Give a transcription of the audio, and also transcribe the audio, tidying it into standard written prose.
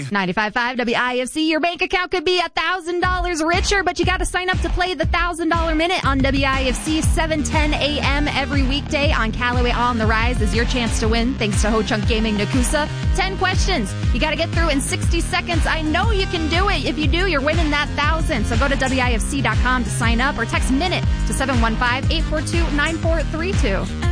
95.5 WIFC. Your bank account could be $1,000 richer, but you got to sign up to play the $1,000 Minute on WIFC 7:10 a.m. every weekday on Callaway On the Rise is your chance to win, thanks to Ho Chunk Gaming Nakusa. 10 questions you got to get through in 60 seconds. I know you can do it. If you do, you're winning that 1,000. So go to WIFC.com to sign up or text MINUTE to 715-842-9432.